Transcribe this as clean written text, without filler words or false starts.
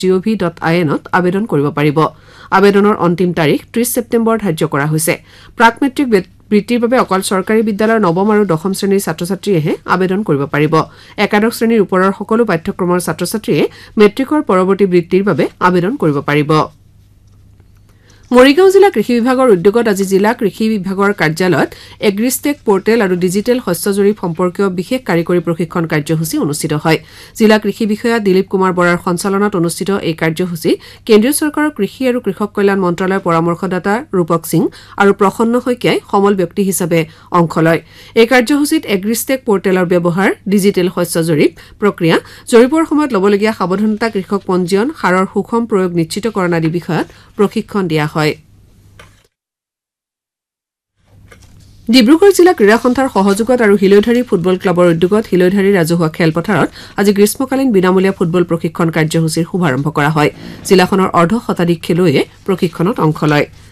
gov.in ত আবেদন কৰিব পাৰিব আবেদনৰ অন্তিম তাৰিখ 30 ছেপ্টেম্বৰ ধাৰ্য কৰা হৈছে প্ৰাক মেট্ৰিক বৃত্তিৰ বাবে অকল চৰকাৰী বিদ্যালয়ৰ নৱম আৰু দশম শ্ৰেণীৰ ছাত্ৰ-ছাত্ৰীয়েহে আবেদন কৰিব পাৰিব একাদশ শ্ৰেণীৰ ওপৰৰ সকলো পাঠ্যক্ৰমৰ ছাত্ৰ-ছাত্ৰীয়ে মেট্ৰিকৰ পৰৱৰ্তী বৃত্তিৰ বাবে আবেদন কৰিব পাৰিব মৰিগাঁও জিলা কৃষি বিভাগৰ উদ্যোগত আজি জিলা কৃষি বিভাগৰ কাৰ্যালয়ত এগ্ৰিষ্টেক পোৰ্টেল আৰু ডিজিটেল শস্য জৰীপ সম্পৰ্কীয় বিশেষ কাৰিকৰী প্ৰশিক্ষণ কাৰ্যসূচী অনুষ্ঠিত হয় জিলা কৃষি বিষয়া দিলীপ কুমাৰ বৰাৰ সঞ্চালনাত অনুষ্ঠিত এই কাৰ্যসূচী কেন্দ্ৰীয় চৰকাৰৰ কৃষি আৰু কৃষক কল্যাণ মন্ত্ৰালয়ৰ পৰামৰ্শদাতা ৰূপক সিং আৰু প্ৰসন্ন শইকীয়াই সমল ব্যক্তি হিচাপে অংশ লয় এই কাৰ্যসূচীত এগ্ৰিষ্টেক পোৰ্টেলৰ ব্যৱহাৰ ডিজিটেল শস্য জৰীপ প্ৰক্ৰিয়া জৰীপৰ সময়ত লবলগীয়া সাৱধানতা কৃষক পঞ্জীয়ন সাৰৰ সুষম প্ৰয়োগ নিশ্চিতকৰণ আদি বিষয়ত প্ৰশিক্ষণ দিয়া হয় ডিব্ৰুগড় জিলা ক্ৰীড়া সন্থাৰ সহযোগত আৰু হিলৈধাৰী ফুটবল ক্লাবৰ উদ্যোগত হিলৈধাৰী ৰাজহুৱা খেলপথাৰত আজি গ্ৰীষ্মকালীন বিনামূলীয়া ফুটবল প্ৰশিক্ষণ কাৰ্যসূচীৰ শুভাৰম্ভ কৰা হয় জিলাখনৰ অৰ্ধ শতাধিক খেলুৱৈয়ে প্ৰশিক্ষণত অংশ লয়